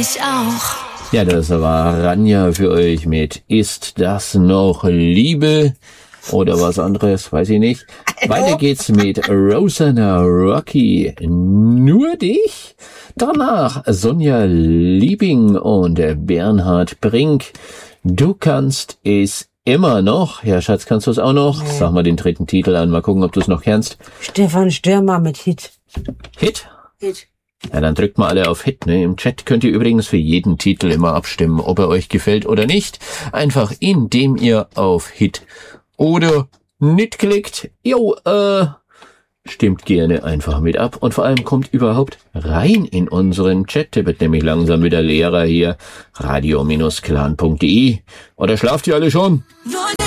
ich auch. Ja, das war Ranja für euch mit Ist das noch Liebe? Oder was anderes, weiß ich nicht. Weiter geht's mit Rosanna Rocky, Nur dich. Danach Sonja Liebing und Bernhard Brink, Du kannst es immer noch. Ja, Schatz, kannst du es auch noch? Nee. Sag mal den dritten Titel an, mal gucken, ob du es noch kennst. Stefan Stürmer mit Hit. Hit? Hit. Ja, dann drückt mal alle auf Hit, ne? Im Chat könnt ihr übrigens für jeden Titel immer abstimmen, ob er euch gefällt oder nicht. Einfach indem ihr auf Hit oder nicht klickt. Jo, stimmt gerne einfach mit ab und vor allem kommt überhaupt rein in unseren Chat. Der wird nämlich langsam wieder leerer hier. radio-clan.de. Oder schlaft ihr alle schon?